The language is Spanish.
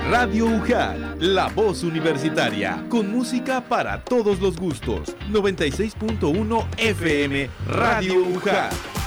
Radio UJAL, la voz universitaria, con música para todos los gustos. 96.1 FM, Radio UJAL.